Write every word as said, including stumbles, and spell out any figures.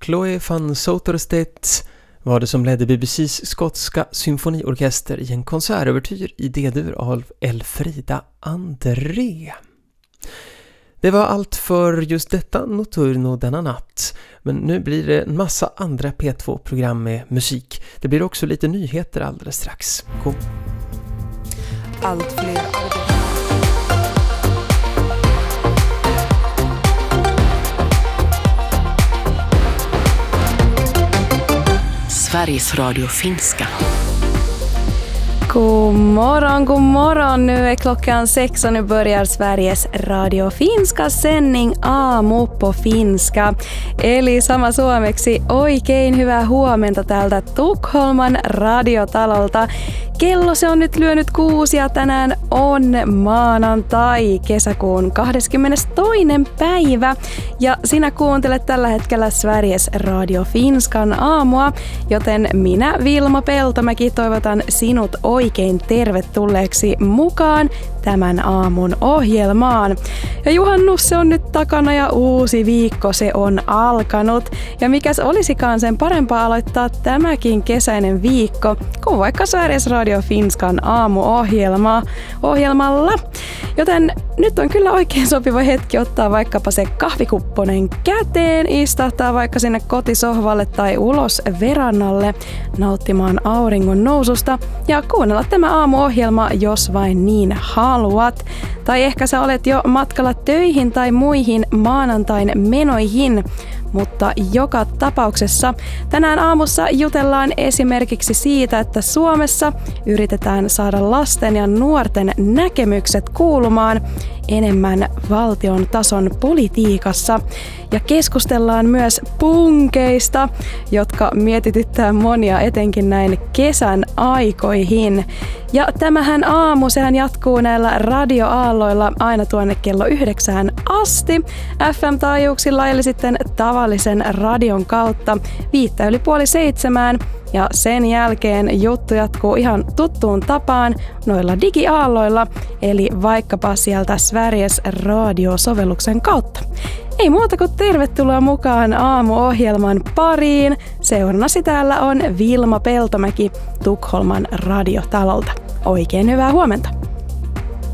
Chloe van Soterstedt var det som ledde B B C:s skotska symfoniorkester i en konsertövertyr i D-dur av Elfrida André. Det var allt för just detta Notturno denna natt. Men nu blir det en massa andra P två-program med musik. Det blir också lite nyheter alldeles strax. Kom. Allt fler arbeten. Sveriges Radio Finska. God morgon, god morgon. Nu är klockan sex och nu börjar Sveriges Radio Finska sändning Aamu på finska. Eli sama suomeksi oikein hyvää huomenta täältä Tukholman radiotalolta. Kello se on nyt lyönyt kuusi ja tänään on maanantai, kesäkuun kahdeskymmenestoinen päivä. Ja sinä kuuntelet tällä hetkellä Sveriges Radio Finskan aamua, joten minä Vilma Peltomäki toivotan sinut oikein tervetulleeksi mukaan tämän aamun ohjelmaan. Ja juhannus se on nyt takana ja uusi viikko se on alkanut. Ja mikäs olisikaan sen parempaa aloittaa tämäkin kesäinen viikko, kuin vaikka Sveriges Radio Finskan aamuohjelma ohjelmalla. Joten nyt on kyllä oikein sopiva hetki ottaa vaikkapa se kahvikupponen käteen, istahtaa vaikka sinne kotisohvalle tai ulos verannalle nauttimaan auringon noususta ja kuunnella tämä aamuohjelma, jos vain niin haluat. Tai ehkä sä olet jo matkalla töihin tai muihin maanantain menoihin. Mutta joka tapauksessa tänään aamussa jutellaan esimerkiksi siitä, että Suomessa yritetään saada lasten ja nuorten näkemykset kuulumaan enemmän valtion tason politiikassa. Ja keskustellaan myös punkeista, jotka mietityttää monia etenkin näin kesän aikoihin. Ja tämähän aamu, sehän jatkuu näillä radioaalloilla aina tuonne kello yhdeksään asti F M-taajuuksilla, eli sitten tavallisen radion kautta viittä yli puoli seitsemään. Ja sen jälkeen juttu jatkuu ihan tuttuun tapaan noilla digiaalloilla, eli vaikkapa sieltä Sveriges Radio-sovelluksen kautta. Ei muuta kuin tervetuloa mukaan aamuohjelman pariin. Seurannasi täällä on Vilma Peltomäki Tukholman radiotalolta. Oikein hyvää huomenta.